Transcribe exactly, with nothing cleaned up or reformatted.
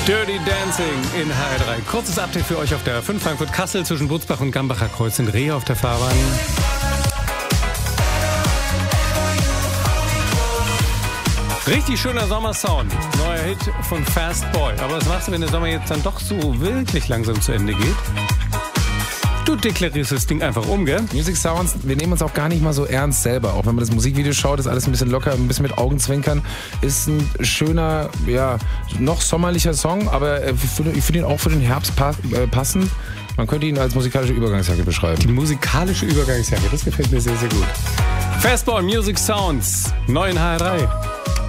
Dirty Dancing in H R drei. Kurzes Update für euch auf der fünf Frankfurt-Kassel zwischen Butzbach und Gambacher Kreuz sind Rehe auf der Fahrbahn. Richtig schöner Sommersound. Neuer Hit von Fast Boy. Aber was machst du, wenn der Sommer jetzt dann doch so wirklich langsam zu Ende geht? Du deklarierst das Ding einfach um, gell? Music Sounds, wir nehmen uns auch gar nicht mal so ernst selber. Auch wenn man das Musikvideo schaut, ist alles ein bisschen locker, ein bisschen mit Augenzwinkern. Ist ein schöner, ja, noch sommerlicher Song, aber ich finde find ihn auch für den Herbst pass, äh, passend. Man könnte ihn als musikalische Übergangsjacke beschreiben. Die musikalische Übergangsjacke, das gefällt mir sehr, sehr gut. Fastball Music Sounds, neu in H R drei.